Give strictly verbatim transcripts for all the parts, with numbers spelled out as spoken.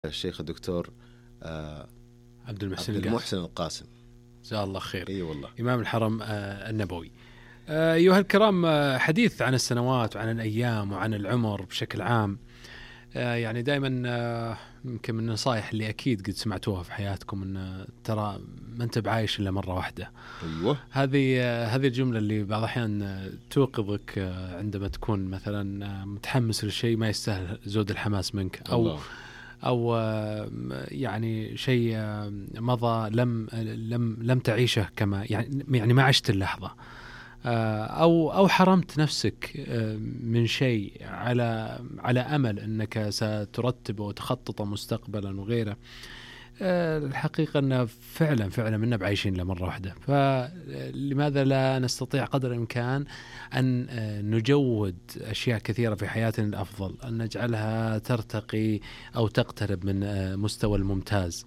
الشيخ الدكتور آه عبد المحسن عبد المحسن القاسم، جزاه الله خير. اي والله. إمام الحرم آه النبوي. آه أيها الكرام، آه حديث عن السنوات وعن الأيام وعن العمر بشكل عام. آه يعني دائما آه يمكن من النصائح اللي أكيد قد سمعتوها في حياتكم أن ترى ما أنت بعايش إلا مرة واحدة. أيوة. هذه آه هذه الجملة اللي بعض الأحيان آه توقظك آه عندما تكون مثلا آه متحمس للشيء ما يستاهل زود الحماس منك، أو الله. أو يعني شيء مضى لم لم لم تعيشه كما يعني يعني ما عشت اللحظة، أو أو حرمت نفسك من شيء على على أمل أنك سترتب وتخطط مستقبلا وغيره. الحقيقة أن فعلا فعلا منا بعيشين لمرة واحدة، فلماذا لا نستطيع قدر الإمكان أن نجود أشياء كثيرة في حياتنا الأفضل، أن نجعلها ترتقي أو تقترب من مستوى الممتاز.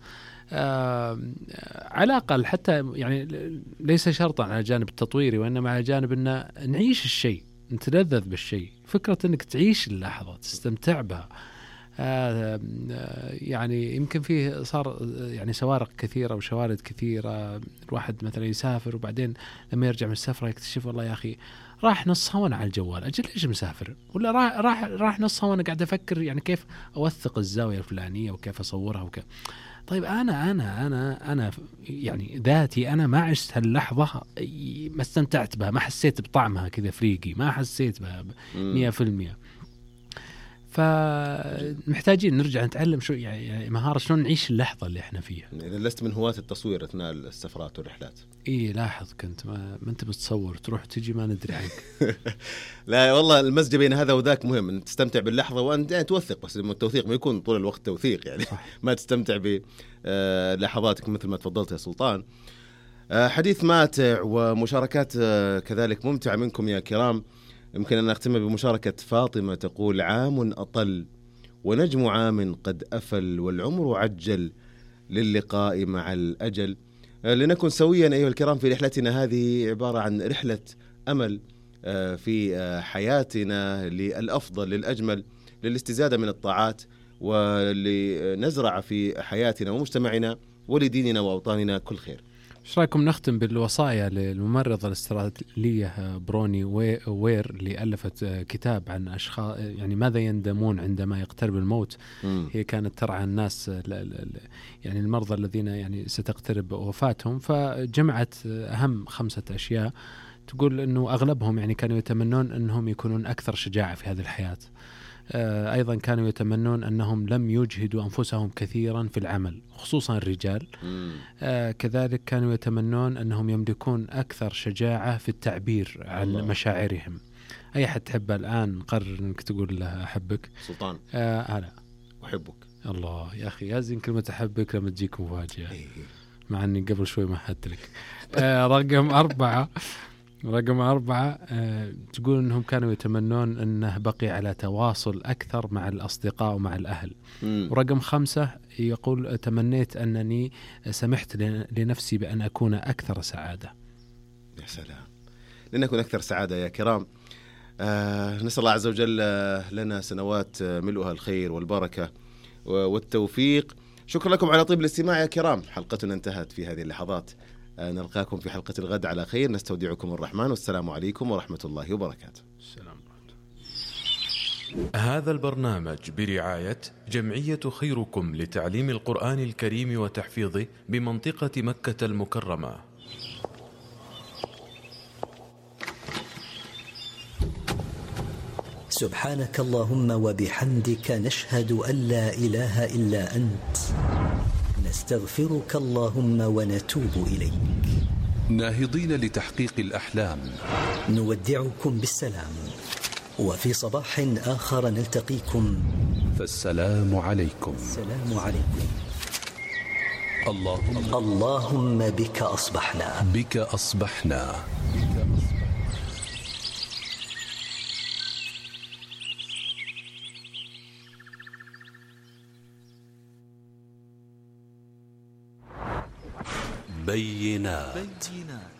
على الأقل حتى يعني ليس شرطا على الجانب التطويري، وإنما على جانب أن نعيش الشيء، نتلذذ بالشيء، فكرة أنك تعيش اللحظة تستمتع بها. آه يعني يمكن فيه صار يعني سوارق كثيرة وشوارد كثيرة. الواحد مثلا يسافر وبعدين لما يرجع من السفرة يكتشف والله يا أخي راح نصها وأنا على الجوال، أجل ليش مسافر؟ ولا راح راح راح نصها وأنا قاعد أفكر يعني كيف أوثق الزاوية الفلانية وكيف أصورها وكيف. طيب أنا أنا أنا أنا يعني ذاتي أنا ما عشت هاللحظة، ما استمتعت بها، ما حسيت بطعمها كذا فريقي، ما حسيت بها مية في المية. فمحتاجين نرجع نتعلم شو يعني مهارة شلون نعيش اللحظة اللي احنا فيها. إذا لست من هواة التصوير أثناء السفرات والرحلات. إيه لاحظ كنت ما, ما أنت بتصور تروح تجي ما ندري عنك. لا والله المزج بين هذا وذاك مهم، أن تستمتع باللحظة وأن يعني توثق، بس التوثيق ما يكون طول الوقت توثيق يعني. صح. ما تستمتع بلحظاتك مثل ما تفضلت يا سلطان. حديث ماتع ومشاركات كذلك ممتعة منكم يا كرام. يمكن أن نختم بمشاركة فاطمة تقول: عام أطل ونجم عام قد أفل والعمر عجل للقاء مع الأجل. لنكن سويا أيها الكرام في رحلتنا هذه، عبارة عن رحلة أمل في حياتنا للأفضل للأجمل، للاستزادة من الطاعات، ولنزرع في حياتنا ومجتمعنا ولديننا وأوطاننا كل خير. ايش رايكم نختم بالوصايا للممرضة الاسترالية بروني وير اللي ألفت كتاب عن أشخاص يعني ماذا يندمون عندما يقترب الموت. م. هي كانت ترعى الناس يعني المرضى الذين يعني ستقترب وفاتهم، فجمعت أهم خمسة أشياء تقول أنه أغلبهم يعني كانوا يتمنون أنهم يكونون أكثر شجاعة في هذه الحياة. أيضا كانوا يتمنون أنهم لم يجهدوا أنفسهم كثيرا في العمل خصوصا الرجال. آه كذلك كانوا يتمنون أنهم يملكون أكثر شجاعة في التعبير عن الله. مشاعرهم. أي أحد تحبه الآن قرر أنك تقول له أحبك سلطان. آه أنا أحبك. الله يا أخي يزين كلمة أحبك لما تجيك مفاجأة، مع أني قبل شوي ما حدلك. آه رقم أربعة رقم أربعة أه تقول أنهم كانوا يتمنون أنه بقي على تواصل أكثر مع الأصدقاء ومع الأهل. م. ورقم خمسة يقول: تمنيت أنني سمحت لنفسي بأن أكون أكثر سعادة. يا سلام، لنكون أكثر سعادة يا كرام. آه نسأل الله عز وجل لنا سنوات ملؤها الخير والبركة والتوفيق. شكرا لكم على طيب الاستماع يا كرام. حلقتنا انتهت في هذه اللحظات. نلقاكم في حلقة الغد على خير. نستودعكم الرحمن، والسلام عليكم ورحمة الله وبركاته. السلام عليكم. هذا البرنامج برعاية جمعية خيركم لتعليم القرآن الكريم وتحفيظه بمنطقة مكة المكرمة. سبحانك اللهم وبحمدك نشهد أن لا إله إلا أنت، نستغفرك اللهم ونتوب إليك. ناهضين لتحقيق الأحلام، نودعكم بالسلام، وفي صباح آخر نلتقيكم، فالسلام عليكم. السلام عليكم. اللهم اللهم بك أصبحنا بك أصبحنا بينات.